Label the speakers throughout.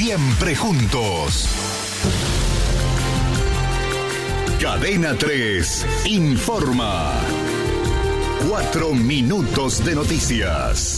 Speaker 1: siempre juntos. Cadena 3 informa. 4 minutos de noticias.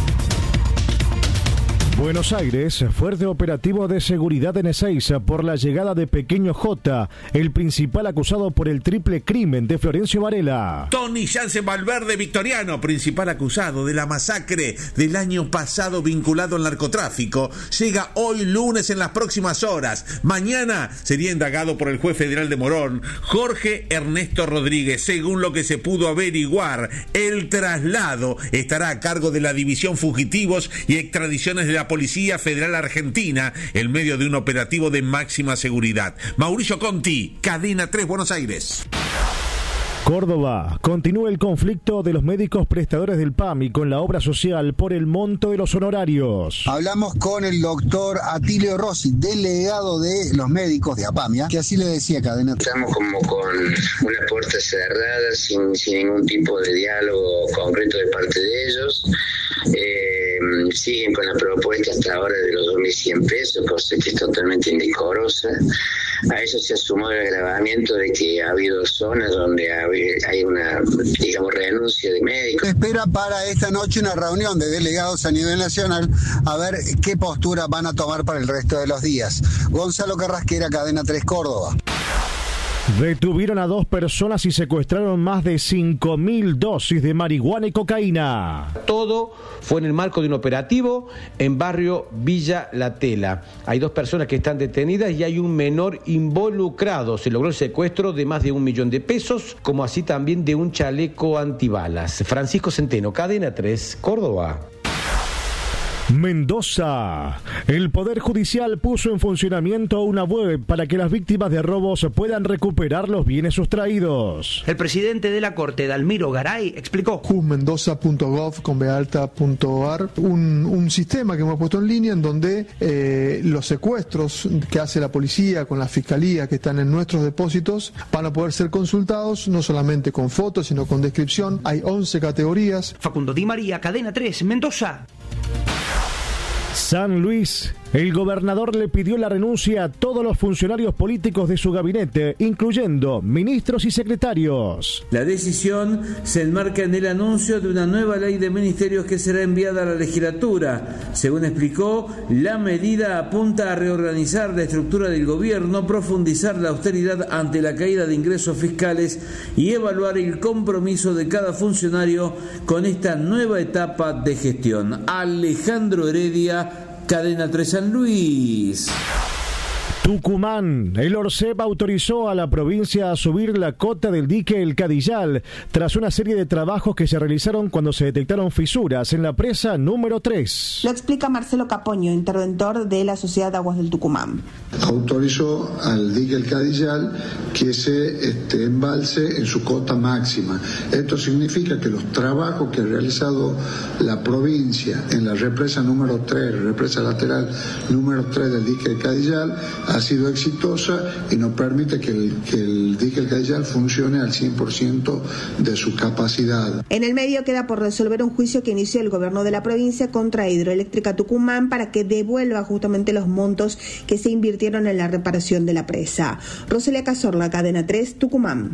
Speaker 2: Buenos Aires, fuerte operativo de seguridad en Ezeiza por la llegada de Pequeño J, el principal acusado por el triple crimen de Florencio Varela.
Speaker 3: Tony Jansen Valverde Victoriano, principal acusado de la masacre del año pasado vinculado al narcotráfico, llega hoy lunes en las próximas horas. Mañana sería indagado por el juez federal de Morón, Jorge Ernesto Rodríguez. Según lo que se pudo averiguar, el traslado estará a cargo de la División Fugitivos y Extradiciones de la Policía Federal Argentina en medio de un operativo de máxima seguridad. Mauricio Conti, Cadena 3, Buenos Aires.
Speaker 2: Córdoba, continúa el conflicto de los médicos prestadores del PAMI con la obra social por el monto de los honorarios.
Speaker 4: Hablamos con el doctor Atilio Rossi, delegado de los médicos de APAMIA, que así le decía Cadena.
Speaker 5: Estamos como con una puerta cerrada, sin ningún tipo de diálogo concreto de parte de ellos. Siguen con la propuesta hasta ahora de los 2.100 pesos, cosa que es totalmente indecorosa. A eso se ha sumado el agravamiento de que ha habido zonas donde hay una, digamos, renuncia de médicos.
Speaker 4: Espera para esta noche una reunión de delegados a nivel nacional a ver qué postura van a tomar para el resto de los días. Gonzalo Carrasquera, Cadena 3 Córdoba.
Speaker 2: Detuvieron a 2 personas y secuestraron más de 5.000 dosis de marihuana y cocaína.
Speaker 6: Todo fue en el marco de un operativo en barrio Villa La Tela. Hay 2 personas que están detenidas y hay un menor involucrado. Se logró el secuestro de más de 1 millón de pesos, como así también de un chaleco antibalas. Francisco Centeno, Cadena 3, Córdoba.
Speaker 2: Mendoza. El Poder Judicial puso en funcionamiento una web para que las víctimas de robos puedan recuperar los bienes sustraídos.
Speaker 7: El presidente de la Corte, Dalmiro Garay, explicó.
Speaker 8: jusmendoza.gov.ar, un sistema que hemos puesto en línea en donde los secuestros que hace la policía con la fiscalía que están en nuestros depósitos van a poder ser consultados, no solamente con fotos, sino con descripción. Hay 11 categorías.
Speaker 7: Facundo Di María, Cadena 3, Mendoza.
Speaker 2: San Luis. El gobernador le pidió la renuncia a todos los funcionarios políticos de su gabinete, incluyendo ministros y secretarios.
Speaker 9: La decisión se enmarca en el anuncio de una nueva ley de ministerios que será enviada a la legislatura. Según explicó, la medida apunta a reorganizar la estructura del gobierno, profundizar la austeridad ante la caída de ingresos fiscales y evaluar el compromiso de cada funcionario con esta nueva etapa de gestión. Alejandro Heredia, Cadena 3 San Luis.
Speaker 2: Tucumán. El Orcep autorizó a la provincia a subir la cota del dique El Cadillal tras una serie de trabajos que se realizaron cuando se detectaron fisuras en la presa número 3.
Speaker 10: Lo explica Marcelo Capoño, interventor de la Sociedad de Aguas del Tucumán.
Speaker 11: Autorizó al dique El Cadillal que se embalse en su cota máxima. Esto significa que los trabajos que ha realizado la provincia en la represa número 3, represa lateral número 3 del dique El Cadillal, ha sido exitosa y nos permite que el dique El Cadillal funcione al 100% de su capacidad.
Speaker 10: En el medio queda por resolver un juicio que inició el gobierno de la provincia contra Hidroeléctrica Tucumán para que devuelva justamente los montos que se invirtieron en la reparación de la presa. Roselia Cazorla, Cadena 3, Tucumán.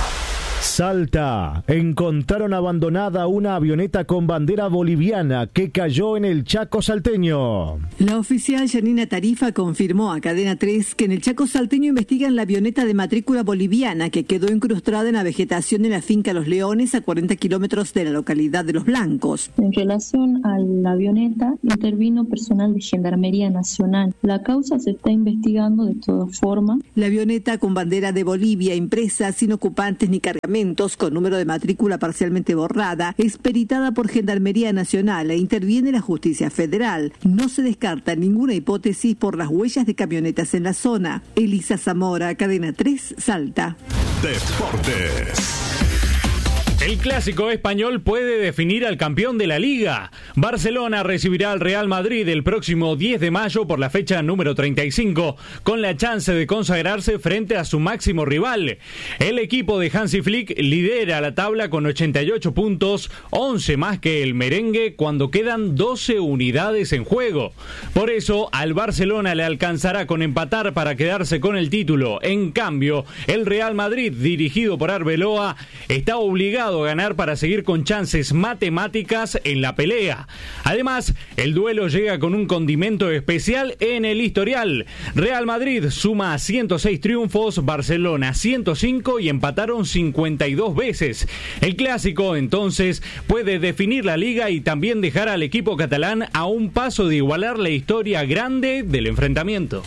Speaker 2: Salta. Encontraron abandonada una avioneta con bandera boliviana que cayó en el Chaco salteño.
Speaker 12: La oficial Janina Tarifa confirmó a Cadena 3 que en el Chaco salteño investigan la avioneta de matrícula boliviana que quedó incrustada en la vegetación de la finca Los Leones a 40 kilómetros de la localidad de Los Blancos.
Speaker 13: En relación a la avioneta, intervino personal de Gendarmería Nacional. La causa se está investigando de todas formas.
Speaker 12: La avioneta con bandera de Bolivia impresa, sin ocupantes ni cargamentos, con número de matrícula parcialmente borrada, expeditada por Gendarmería Nacional e interviene la Justicia Federal. No se descarta ninguna hipótesis por las huellas de camionetas en la zona. Elisa Zamora, Cadena 3, Salta.
Speaker 1: Deportes.
Speaker 14: El clásico español puede definir al campeón de la Liga. Barcelona recibirá al Real Madrid el próximo 10 de mayo por la fecha número 35, con la chance de consagrarse frente a su máximo rival. El equipo de Hansi Flick lidera la tabla con 88 puntos, 11 más que el merengue cuando quedan 12 unidades en juego. Por eso, al Barcelona le alcanzará con empatar para quedarse con el título. En cambio, el Real Madrid, dirigido por Arbeloa, está obligado a ganar para seguir con chances matemáticas en la pelea. Además, el duelo llega con un condimento especial en el historial. Real Madrid suma 106 triunfos, Barcelona 105 y empataron 52 veces. El clásico, entonces, puede definir la liga y también dejar al equipo catalán a un paso de igualar la historia grande del enfrentamiento.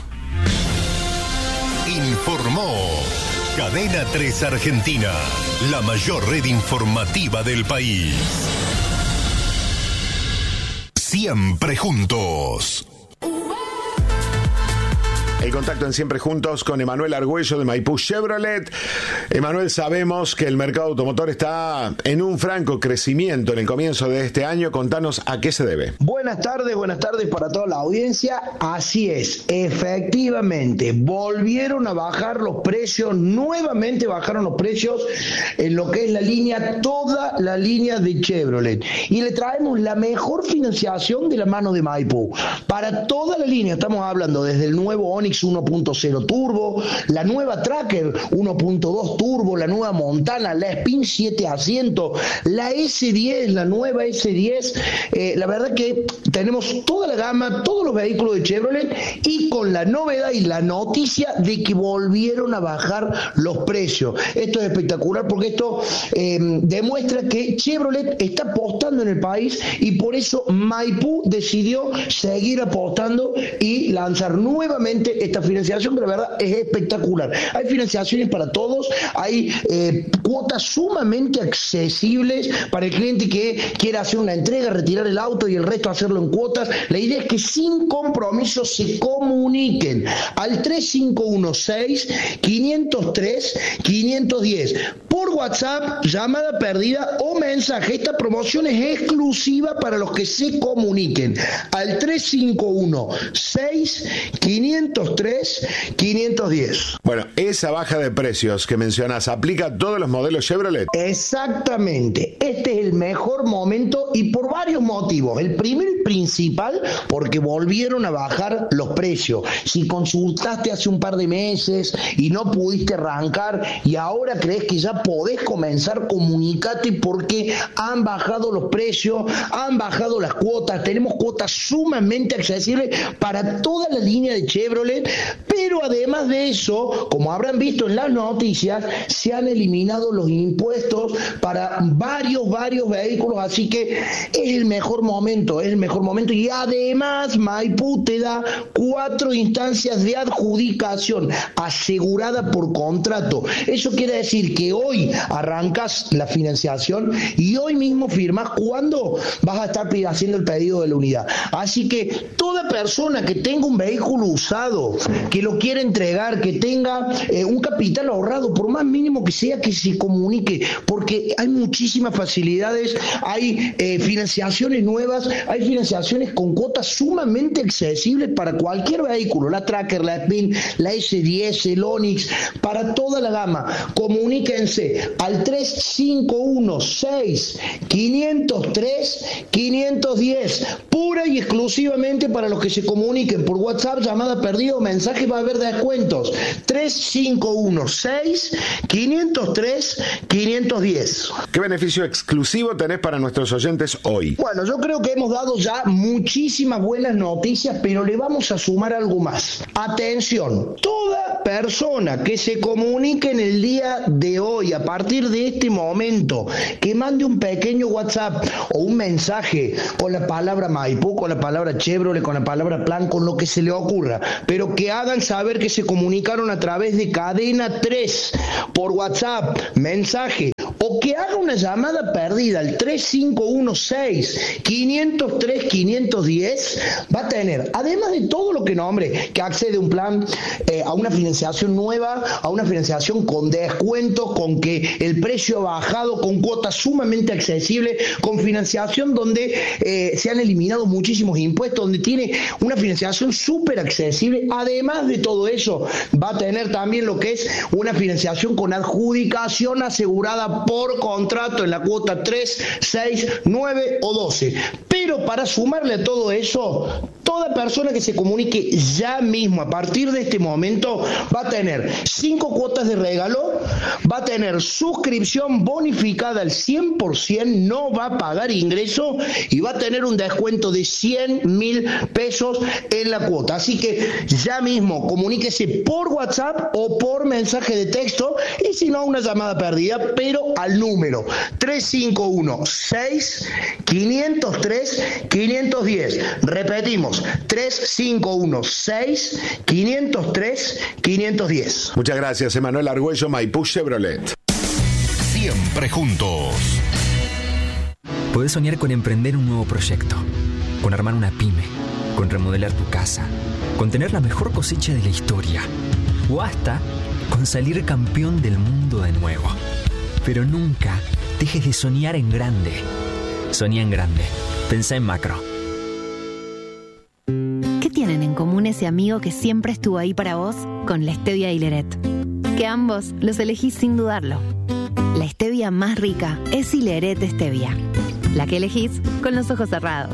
Speaker 1: Informó Cadena 3 Argentina, la mayor red informativa del país. Siempre juntos.
Speaker 15: El contacto en Siempre Juntos con Emanuel Argüello de Maipú Chevrolet. Emanuel, sabemos que el mercado automotor está en un franco crecimiento en el comienzo de este año. Contanos a qué se debe.
Speaker 16: Buenas tardes para toda la audiencia. Así es, efectivamente, volvieron a bajar los precios, nuevamente bajaron los precios en lo que es la línea, toda la línea de Chevrolet. Y le traemos la mejor financiación de la mano de Maipú. Para toda la línea, estamos hablando desde el nuevo Onix 1.0 Turbo, la nueva Tracker 1.2 Turbo, la nueva Montana, la Spin 7 asientos, la S10, la nueva S10. La verdad que tenemos toda la gama, todos los vehículos de Chevrolet y con la novedad y la noticia de que volvieron a bajar los precios. Esto es espectacular porque esto demuestra que Chevrolet está apostando en el país y por eso Maipú decidió seguir apostando y lanzar nuevamente esta financiación que la verdad es espectacular. Hay financiaciones para todos, hay cuotas sumamente accesibles para el cliente que quiera hacer una entrega, retirar el auto y el resto hacerlo en cuotas. La idea es que sin compromiso se comuniquen al 3516-503-510 por WhatsApp, llamada perdida o mensaje. Esta promoción es exclusiva para los que se comuniquen al 3516-503-510.
Speaker 15: Bueno, esa baja de precios que mencionas, ¿aplica a todos los modelos Chevrolet?
Speaker 16: Exactamente, este es el mejor momento y por varios motivos. El primero y principal, porque volvieron a bajar los precios. Si consultaste hace un par de meses y no pudiste arrancar y ahora crees que ya podés comenzar, comunícate porque han bajado los precios, han bajado las cuotas, tenemos cuotas sumamente accesibles para toda la línea de Chevrolet. Pero además de eso, como habrán visto en las noticias, se han eliminado los impuestos para varios vehículos, así que es el mejor momento y además Maipú te da 4 instancias de adjudicación asegurada por contrato. Eso quiere decir que hoy arrancas la financiación y hoy mismo firmas cuando vas a estar haciendo el pedido de la unidad. Así que toda persona que tenga un vehículo usado, que lo quiera entregar, que tenga un capital ahorrado, por más mínimo que sea, que se comunique, porque hay muchísimas facilidades, hay financiaciones nuevas, hay financiaciones con cuotas sumamente accesibles para cualquier vehículo, la Tracker, la Spin, la S10, el Onix, para toda la gama. Comuníquense al 3516-503-510, pura y exclusivamente para los que se comuniquen por WhatsApp, llamada perdida o mensaje, va a haber descuentos. 3516-503-510.
Speaker 15: ¿Qué beneficio exclusivo tenés para nuestros oyentes hoy?
Speaker 16: Bueno, yo creo que hemos dado ya muchísimas buenas noticias, pero le vamos a sumar algo más. Atención, toda persona que se comunique en el día de hoy, a partir de este momento, que mande un pequeño WhatsApp o un mensaje con la palabra Maipú, con la palabra Chevrolet, con la palabra Plan, con lo que se le ocurra, pero que hagan saber que se comunicaron a través de Cadena 3 por WhatsApp, mensaje o o que haga una llamada perdida al 3516-503-510, va a tener, además de todo lo que nombre, que accede a un plan, a una financiación nueva, a una financiación con descuento, con que el precio ha bajado, con cuotas sumamente accesibles, con financiación donde se han eliminado muchísimos impuestos, donde tiene una financiación súper accesible. Además de todo eso, va a tener también lo que es una financiación con adjudicación asegurada por contrato en la cuota 3, 6, 9 o 12. Pero para sumarle a todo eso, toda persona que se comunique ya mismo a partir de este momento va a tener 5 cuotas de regalo, va a tener suscripción bonificada al 100%, no va a pagar ingreso y va a tener un descuento de 100.000 pesos en la cuota. Así que ya mismo comuníquese por WhatsApp o por mensaje de texto, y si no, una llamada perdida, pero al número 3516-503-510. Repetimos, 3516-503-510.
Speaker 15: Muchas gracias, Emanuel Argüello, Maipú Chevrolet.
Speaker 1: Siempre juntos.
Speaker 17: Podés soñar con emprender un nuevo proyecto, con armar una pyme, con remodelar tu casa, con tener la mejor cosecha de la historia, o hasta con salir campeón del mundo de nuevo. Pero nunca dejes de soñar en grande. Soñá en grande. Pensá en macro.
Speaker 18: ¿Qué tienen en común ese amigo que siempre estuvo ahí para vos con la stevia Hileret? Que ambos los elegís sin dudarlo. La stevia más rica es Hileret Stevia. La que elegís con los ojos cerrados.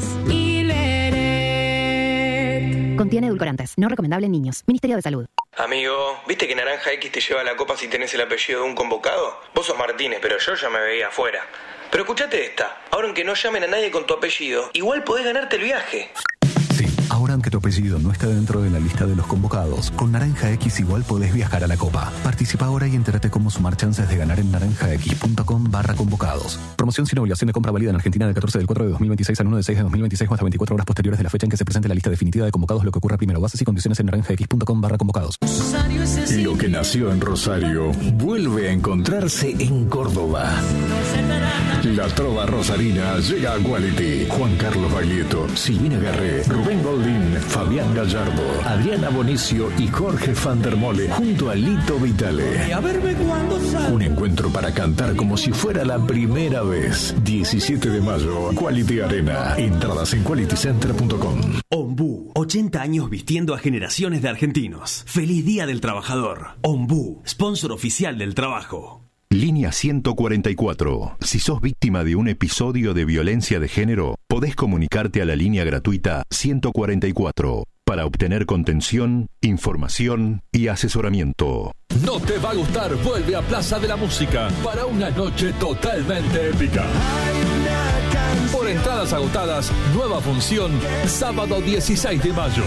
Speaker 18: Hileret. Contiene edulcorantes. No recomendable en niños. Ministerio de Salud.
Speaker 19: Amigo, ¿viste que Naranja X te lleva la copa si tenés el apellido de un convocado? Vos sos Martínez, pero yo ya me veía afuera. Pero escuchate esta. Ahora, aunque no llamen a nadie con tu apellido, igual podés ganarte el viaje.
Speaker 20: Sí, ahora aunque tu apellido no está dentro de la lista de los convocados, con Naranja X igual podés viajar a la Copa. Participa ahora y entérate cómo sumar chances de ganar en naranjax.com/convocados. Promoción sin obligación de compra válida en Argentina del 14 del 4 de 2026 al 1 de 6 de 2026 o hasta 24 horas posteriores de la fecha en que se presente la lista definitiva de convocados, lo que ocurra primero. Bases y condiciones en naranjax.com/convocados.
Speaker 21: Lo que nació en Rosario vuelve a encontrarse en Córdoba. La trova rosarina llega a Quality. Juan Carlos Baglietto, Silvina Garré, Rubén Goldín, Fabián Gallardo, Adriana Bonicio y Jorge Van der Mole junto a Lito Vitale. Un encuentro para cantar como si fuera la primera vez. 17 de mayo, Quality Arena. Entradas en qualitycenter.com.
Speaker 22: Ombú, 80 años vistiendo a generaciones de argentinos. Feliz Día del Trabajador. Ombú, sponsor oficial del trabajo.
Speaker 1: Línea 144. Si sos víctima de un episodio de violencia de género, podés comunicarte a la línea gratuita 144 para obtener contención, información y asesoramiento.
Speaker 23: No te va a gustar, vuelve a Plaza de la Música para una noche totalmente épica. Por entradas agotadas, nueva función, sábado 16 de mayo.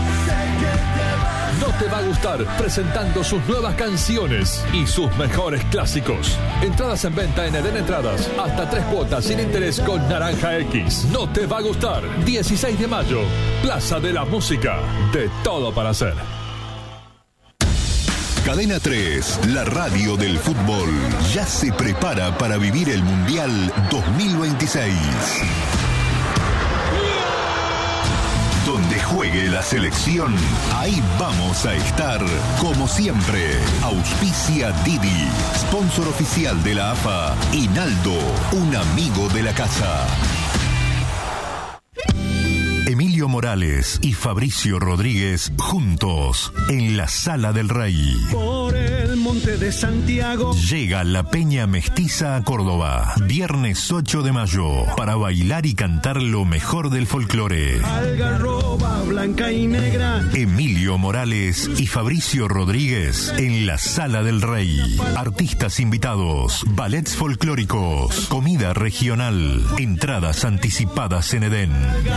Speaker 23: No te va a gustar, presentando sus nuevas canciones y sus mejores clásicos. Entradas en venta en Eden Entradas, hasta 3 cuotas sin interés con Naranja X. No te va a gustar, 16 de mayo, Plaza de la Música, de todo para hacer.
Speaker 1: Cadena 3, la radio del fútbol, ya se prepara para vivir el Mundial 2026. Donde juegue la selección, ahí vamos a estar, como siempre. Auspicia Didi, sponsor oficial de la AFA, y Naldo, un amigo de la casa. Emilio Morales y Fabricio Rodríguez juntos en la Sala del Rey.
Speaker 24: Por el monte de Santiago
Speaker 1: llega la Peña Mestiza a Córdoba, viernes 8 de mayo, para bailar y cantar lo mejor del folclore.
Speaker 24: Algarroba blanca y negra.
Speaker 1: Emilio Morales y Fabricio Rodríguez en la Sala del Rey. Artistas invitados, ballets folclóricos, comida regional, entradas anticipadas en Edén.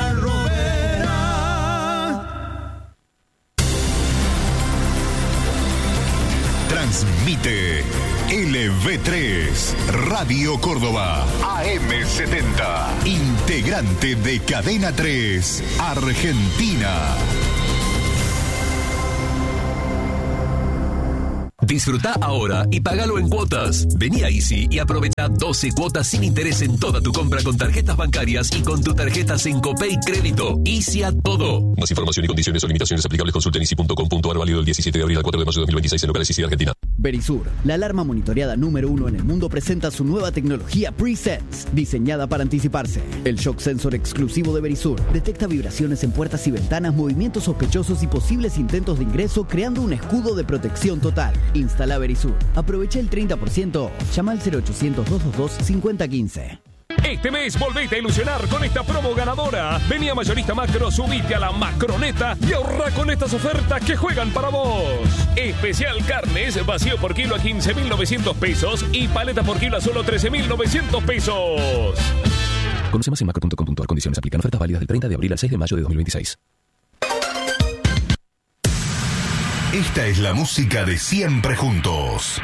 Speaker 1: Transmite LV3 Radio Córdoba AM70, integrante de Cadena 3 Argentina.
Speaker 3: Disfruta ahora y pagalo en cuotas. Vení a Easy y aprovecha 12 cuotas sin interés en toda tu compra con tarjetas bancarias y con tu tarjeta Sencopay Crédito. Easy a todo. Más información y condiciones o limitaciones aplicables consulta en easy.com.ar, válido del 17 de abril al 4 de mayo de 2026 en locales Easy de Argentina.
Speaker 4: Verisur, la alarma monitoreada número 1 en el mundo, presenta su nueva tecnología Presense, diseñada para anticiparse. El shock sensor exclusivo de Verisur detecta vibraciones en puertas y ventanas, movimientos sospechosos y posibles intentos de ingreso, creando un escudo de protección total. Instala Verisur. Aprovecha el 30%. Llama al 0800-222-5015.
Speaker 5: Este mes volvete a ilusionar con esta promo ganadora. Vení a Mayorista Macro, subite a la Macroneta y ahorra con estas ofertas que juegan para vos. Especial carnes, vacío por kilo a 15.900 pesos y paleta por kilo a solo 13.900 pesos.
Speaker 20: Conoce más en macro.com.ar. Condiciones aplican. Ofertas válidas del 30 de abril al 6 de mayo de 2026.
Speaker 1: Esta es la música de Siempre Juntos.